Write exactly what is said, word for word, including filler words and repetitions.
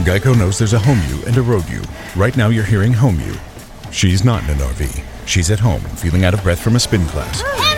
Geico knows there's a home you and a road you. Right now you're hearing home you. She's not in an R V. She's at home, feeling out of breath from a spin class.